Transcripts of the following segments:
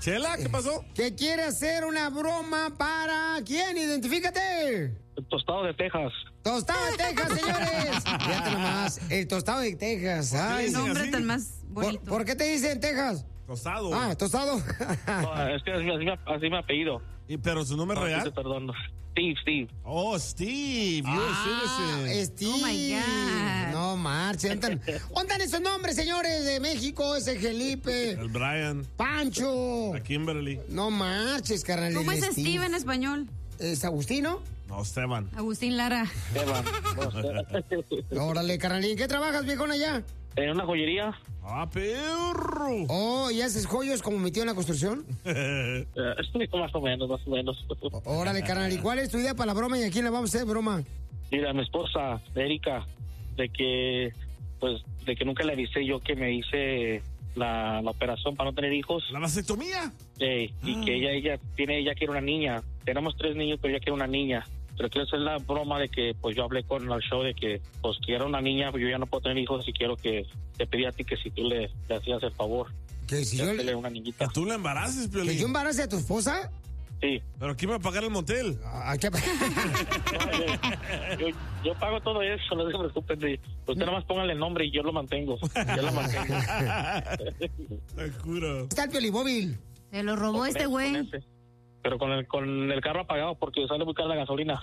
Chela, ¿qué pasó? Que quiere hacer una broma para... ¿Quién? Identifícate. El tostado de Texas. Tostado de Texas, señores. Fíjate nomás, el tostado de Texas. Ay, Qué nombre así? tan más bonito. ¿Por qué te dicen Texas? Tostado. Ah, tostado. No, es que así me apellido. ¿Pero su nombre No, real? sí te perdono. Steve. Oh, Steve, you're a citizen. Steve. Oh, my God. No marchen. ¿Dónde están esos nombres, señores? De México, ese Felipe, El Brian, Pancho. la Kimberly. No marches, carnal. ¿Cómo el es Steve en español? ¿Es Agustino? No, Esteban. Agustín Lara. Esteban. Órale, carnalín. ¿Qué trabajas, viejón, allá? En una joyería. ¡Ah, perro! Oh, ¿y haces joyos como mi tío en la construcción? Más o menos. Órale, carnal. ¿Y cuál es tu idea para la broma y a quién le vamos a hacer broma? Mira, a mi esposa, Erika, de que nunca le avisé yo que me hice la operación para no tener hijos. ¿La vasectomía? Y que ella quiere una niña. Tenemos 3 niños, pero ella quiere una niña. Pero quiero hacer la broma de que pues yo hablé con el show de que pues quiero una niña, yo ya no puedo tener hijos y quiero que te pedí a ti que si tú le hacías el favor. ¿Que si yo Hacerle una niñita. ¿Que tú la embaraces, Piolín? ¿Que yo embarace a tu esposa? Sí. ¿Pero quién va a pagar el motel? ¿Qué? Yo pago todo eso, no se preocupen. Usted nada más póngale el nombre y yo lo mantengo. Yo lo mantengo. Te juro. Está el Piolibóvil. Se lo robó este güey. Con ese. Pero con el carro apagado porque sale muy cara la gasolina.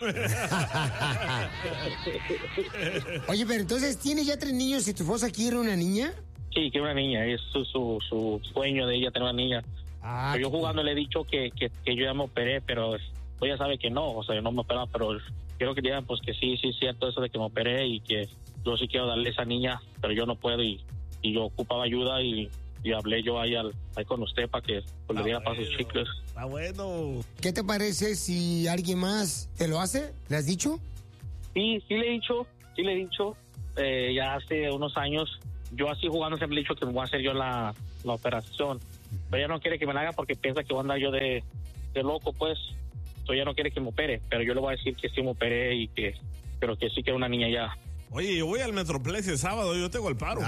Oye, pero entonces, ¿tienes ya 3 niños y tu esposa quiere una niña? Sí, quiere una niña. Es su sueño de ella tener una niña. Pero yo jugando le he dicho que yo ya me operé, pero ella sabe que no. O sea, yo no me operaba, pero quiero que digan pues que sí, es cierto eso de que me operé y que yo sí quiero darle a esa niña, pero yo no puedo y yo ocupaba ayuda y hablé yo ahí con usted para que pues, le diera para sus chicles. Está bueno. ¿Qué te parece si alguien más te lo hace? ¿Le has dicho? Sí le he dicho. Ya hace unos años, yo así jugando siempre le he dicho que me voy a hacer yo la operación. Pero ella no quiere que me la haga porque piensa que voy a andar yo de loco, pues. Entonces ella no quiere que me opere, pero yo le voy a decir que sí me operé pero que sí quiero una niña ya. Oye, yo voy al Metroplex el sábado, yo tengo el paro.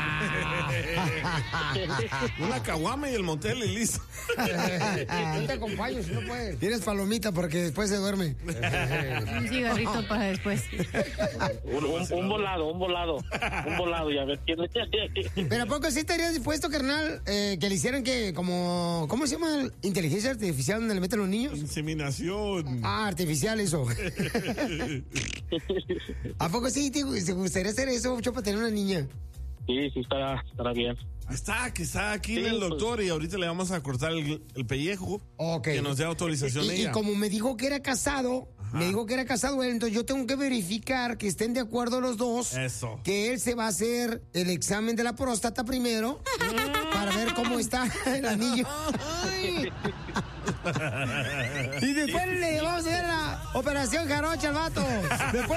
Una caguama y el motel y listo. No te acompaño si no puedes. Tienes palomita porque después se duerme. Un cigarrito para después. Un volado y a ver quién. Pero ¿a poco sí estarías dispuesto, carnal, que le hicieran ¿cómo se llama? ¿Inteligencia artificial donde le meten los niños? Inseminación. Artificial, eso. ¿A poco sí te gustaría hacer eso, mucho para tener una niña? Sí, estará bien. Que está aquí Sí, el doctor y ahorita le vamos a cortar el pellejo. Ok. Que nos dé autorización Y ella. como me dijo que era casado, él, entonces yo tengo que verificar que estén de acuerdo los dos. Eso. Que él se va a hacer el examen de la próstata primero para ver cómo está el anillo. Y después le vamos a hacer la operación jarocha al vato. Después